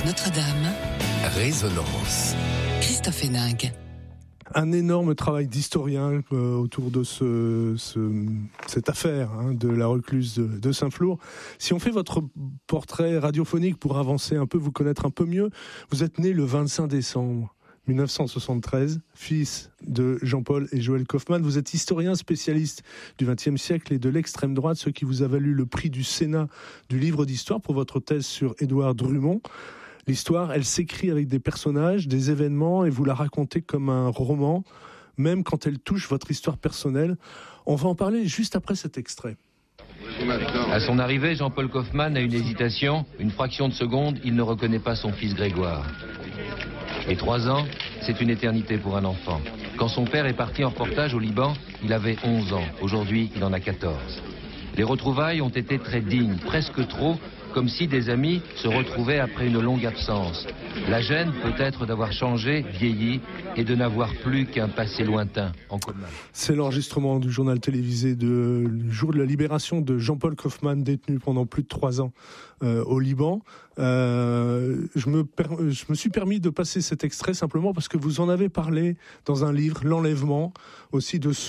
Notre-Dame. Résonance. Christophe Héningue. Un énorme travail d'historien autour de cette affaire de la recluse de Saint-Flour. Si on fait votre portrait radiophonique pour avancer un peu, vous connaître un peu mieux, vous êtes né le 25 décembre 1973, fils de Jean-Paul et Joëlle Kaufmann. Vous êtes historien spécialiste du XXe siècle et de l'extrême droite, ce qui vous a valu le prix du Sénat du livre d'histoire pour votre thèse sur Édouard Drumont. L'histoire, elle s'écrit avec des personnages, des événements, et vous la racontez comme un roman, même quand elle touche votre histoire personnelle. On va en parler juste après cet extrait. À son arrivée, Jean-Paul Kaufmann a une hésitation. Une fraction de seconde, il ne reconnaît pas son fils Grégoire. Et 3 ans, c'est une éternité pour un enfant. Quand son père est parti en reportage au Liban, il avait 11 ans. Aujourd'hui, il en a 14. Les retrouvailles ont été très dignes, presque trop, comme si des amis se retrouvaient après une longue absence. La gêne peut-être d'avoir changé, vieilli, et de n'avoir plus qu'un passé lointain en commun. C'est l'enregistrement du journal télévisé du jour de la libération de Jean-Paul Kaufmann, détenu pendant plus de 3 ans au Liban. Je me suis permis de passer cet extrait simplement parce que vous en avez parlé dans un livre, L'Enlèvement, aussi de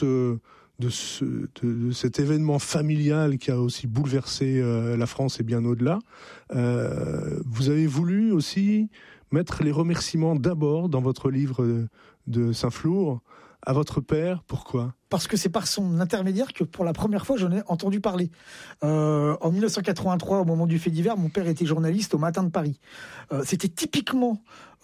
cet événement familial qui a aussi bouleversé la France et bien au-delà. Vous avez voulu aussi mettre les remerciements d'abord dans votre livre de Saint-Flour à votre père. Pourquoi ? Parce que c'est par son intermédiaire que pour la première fois j'en ai entendu parler. En 1983, au moment du fait divers, mon père était journaliste au Matin de Paris. C'était typiquement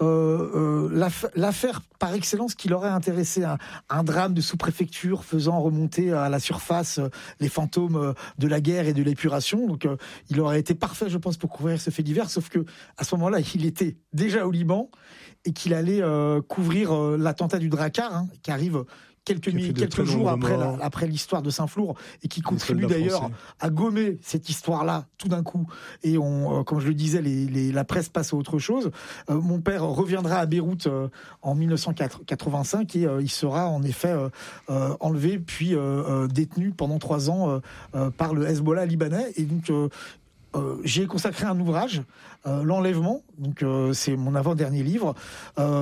l'affaire par excellence qui l'aurait intéressé, un drame de sous-préfecture faisant remonter à la surface les fantômes de la guerre et de l'épuration. Donc il aurait été parfait, je pense, pour couvrir ce fait divers, sauf que à ce moment-là, il était déjà au Liban et qu'il allait couvrir l'attentat du Drakkar, qui arrive quelques jours après l'histoire de Saint-Flour et qui contribue d'ailleurs à gommer cette histoire-là tout d'un coup. Et comme je le disais, la presse passe à autre chose. Mon père reviendra à Beyrouth en 1985 et il sera en effet enlevé puis détenu pendant 3 ans par le Hezbollah libanais. Et donc j'ai consacré un ouvrage, L'Enlèvement, donc c'est mon avant-dernier livre. Pourquoi ?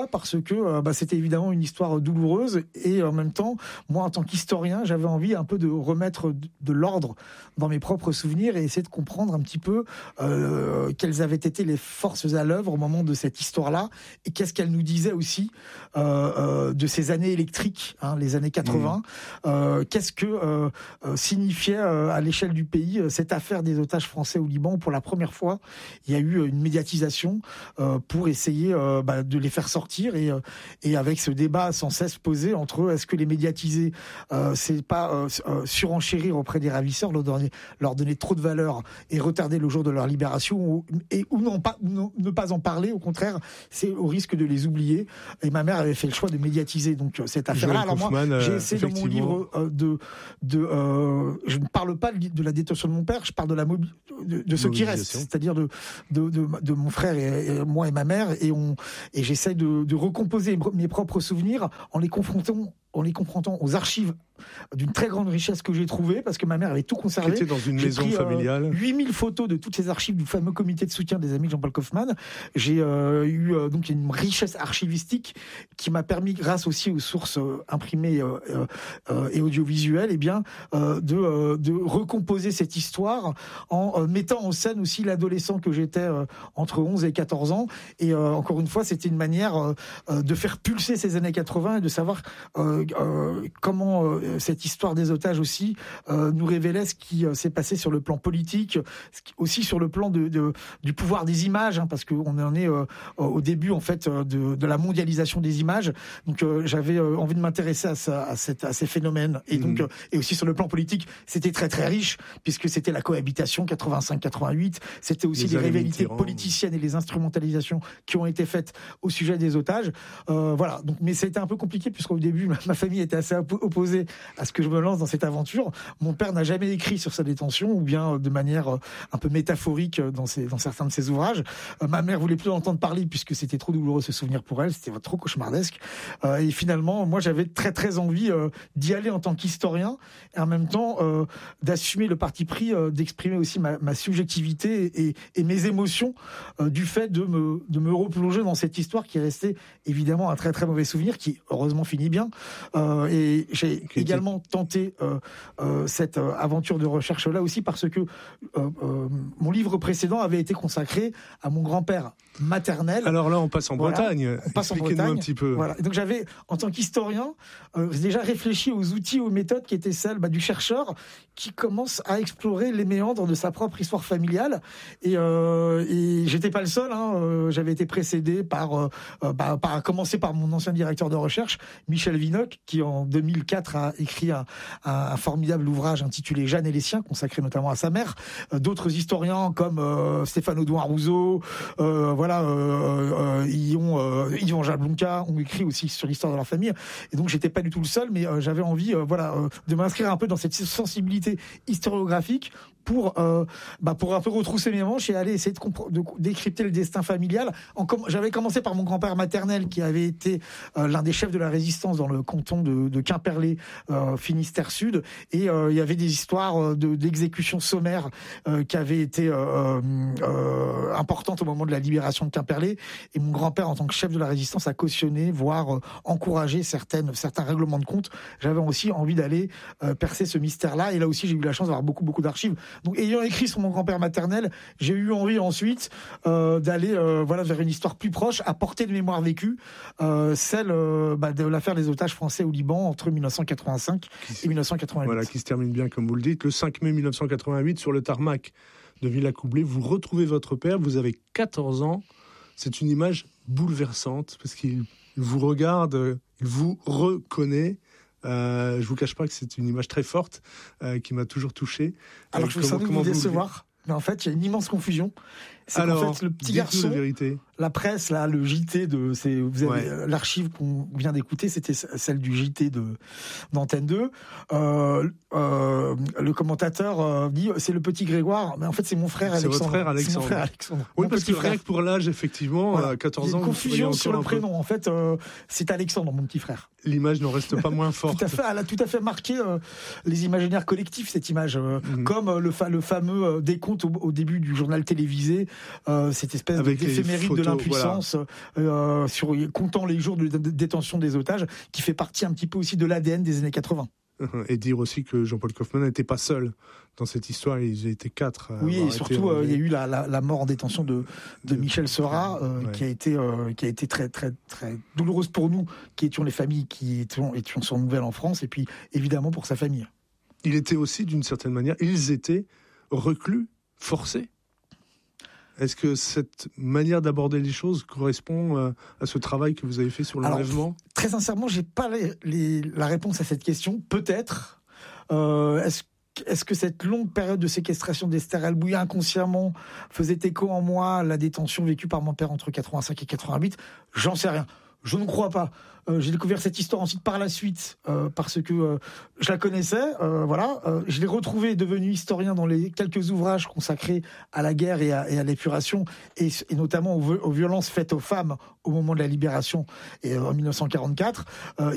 Parce que c'était évidemment une histoire douloureuse et en même temps, moi en tant qu'historien, j'avais envie un peu de remettre de l'ordre dans mes propres souvenirs et essayer de comprendre un petit peu quelles avaient été les forces à l'œuvre au moment de cette histoire-là et qu'est-ce qu'elle nous disait aussi de ces années électriques, les années 80. Qu'est-ce que signifiait à l'échelle du pays cette affaire des otages français au Liban. Pour la première fois, il y a eu une médiatisation pour essayer de les faire sortir et avec ce débat sans cesse posé entre est-ce que les médiatiser c'est pas surenchérir auprès des ravisseurs, leur donner trop de valeur et retarder le jour de leur libération ou ne pas en parler, au contraire c'est au risque de les oublier. Et ma mère avait fait le choix de médiatiser donc cette affaire-là. Alors moi j'ai essayé dans mon livre je ne parle pas de la détention de mon père, je parle de ce qui reste, c'est-à-dire de mon frère et moi et ma mère, et j'essaie de recomposer mes propres souvenirs en les confrontant aux archives d'une très grande richesse que j'ai trouvée, parce que ma mère avait tout conservé. Qui était dans une maison familiale. 8000 photos de toutes ces archives du fameux comité de soutien des amis de Jean-Paul Kaufmann. J'ai eu donc une richesse archivistique qui m'a permis, grâce aussi aux sources imprimées et audiovisuelles, de recomposer cette histoire en mettant en scène aussi l'adolescent que j'étais entre 11 et 14 ans. Et encore une fois, c'était une manière de faire pulser ces années 80 et de savoir comment cette histoire des otages aussi nous révélait ce qui s'est passé sur le plan politique, aussi sur le plan du pouvoir des images, parce qu'on en est au début en fait de la mondialisation des images. Donc j'avais envie de m'intéresser à ces phénomènes et donc et aussi sur le plan politique, c'était très très riche puisque c'était la cohabitation 85-88, c'était aussi les rivalités politiciennes et les instrumentalisations qui ont été faites au sujet des otages. Voilà. Donc mais ça a été un peu compliqué puisqu'au début ma famille était assez opposée à ce que je me lance dans cette aventure. Mon père n'a jamais écrit sur sa détention, ou bien de manière un peu métaphorique dans certains de ses ouvrages. Ma mère voulait plus en entendre parler puisque c'était trop douloureux ce souvenir pour elle, c'était trop cauchemardesque. Et finalement, moi, j'avais très très envie d'y aller en tant qu'historien, et en même temps d'assumer le parti pris d'exprimer aussi ma subjectivité et mes émotions du fait de me replonger dans cette histoire qui est restée évidemment un très très mauvais souvenir, qui heureusement finit bien. Et j'ai également tenté cette aventure de recherche là aussi parce que mon livre précédent avait été consacré à mon grand-père maternel. Alors là, on passe en Bretagne. On passe en Bretagne. Un petit peu. Voilà. Et donc j'avais, en tant qu'historien, déjà réfléchi aux outils, aux méthodes qui étaient celles du chercheur qui commence à explorer les méandres de sa propre histoire familiale. Et j'étais pas le seul. J'avais été précédé par commencer par mon ancien directeur de recherche, Michel Vinocq, qui en 2004 a écrit un formidable ouvrage intitulé Jeanne et les siens, consacré notamment à sa mère. D'autres historiens comme Stéphane Audouin-Rousseau, Yvon Jablonka ont écrit aussi sur l'histoire de leur famille. Et donc j'étais pas du tout le seul, mais j'avais envie de m'inscrire un peu dans cette sensibilité historiographique pour un peu retrousser mes manches et aller essayer de décrypter le destin familial. J'avais commencé par mon grand-père maternel qui avait été l'un des chefs de la résistance dans le canton de Quimperlé, Finistère Sud, et il y avait des histoires d'exécutions sommaires qui avaient été importantes au moment de la libération de Quimperlé, et mon grand-père en tant que chef de la résistance a cautionné, voire encouragé certains règlements de compte. J'avais aussi envie d'aller percer ce mystère-là, et là aussi j'ai eu la chance d'avoir beaucoup d'archives. Donc, ayant écrit sur mon grand-père maternel, j'ai eu envie ensuite d'aller vers une histoire plus proche, à portée de mémoire vécue, celle de l'affaire des otages français au Liban entre 1985 et 1988. Voilà, qui se termine bien, comme vous le dites. Le 5 mai 1988, sur le tarmac de Villacoublay, vous retrouvez votre père, vous avez 14 ans. C'est une image bouleversante, parce qu'il vous regarde, il vous reconnaît. Je vous cache pas que c'est une image très forte qui m'a toujours touché. Alors je veux sans doute vous décevoir, mais en fait il y a une immense confusion. C'est qu'en fait le petit garçon, la presse, là, le JT vous avez l'archive qu'on vient d'écouter, c'était celle du JT d'Antenne 2. Le commentateur dit c'est le petit Grégoire, mais en fait c'est mon frère Alexandre. C'est votre frère Alexandre. C'est mon frère Alexandre. Oui, parce que rien que pour l'âge, effectivement, à 14 ans, il y a une confusion sur le prénom. En fait, c'est Alexandre, mon petit frère. L'image n'en reste pas moins forte. Tout à fait, elle a tout à fait marqué les imaginaires collectifs, cette image, comme le fameux décompte au début du journal télévisé. Cette espèce d'éphéméride de l'impuissance, comptant les jours de détention des otages, qui fait partie un petit peu aussi de l'ADN des années 80. Et dire aussi que Jean-Paul Kaufmann n'était pas seul dans cette histoire, ils étaient 4. Oui, et surtout, il y a eu la mort en détention de Michel Seurat, qui a été très, très, très douloureuse pour nous, qui étions les familles qui étions son nouvelle en France, et puis évidemment pour sa famille. Il était aussi, d'une certaine manière, ils étaient reclus, forcés. Est-ce que cette manière d'aborder les choses correspond à ce travail que vous avez fait sur l'enlèvement ? Très sincèrement, j'ai pas la réponse à cette question. Peut-être. Est-ce que cette longue période de séquestration d'Esther El-Bouya inconsciemment faisait écho en moi à la détention vécue par mon père entre 85 et 88 ? J'en sais rien. Je ne crois pas. J'ai découvert cette histoire ensuite par la suite parce que je la connaissais. Je l'ai retrouvé devenu historien dans les quelques ouvrages consacrés à la guerre et à l'épuration et notamment aux violences faites aux femmes au moment de la libération et en 1944.